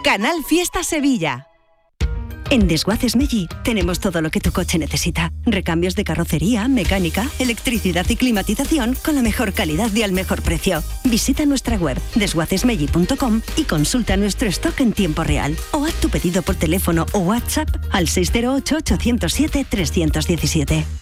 Canal Fiesta Sevilla. En Desguaces Meggi tenemos todo lo que tu coche necesita. Recambios de carrocería, mecánica, electricidad y climatización con la mejor calidad y al mejor precio. Visita nuestra web desguacesmeggi.com y consulta nuestro stock en tiempo real. O haz tu pedido por teléfono o WhatsApp al 608 807 317.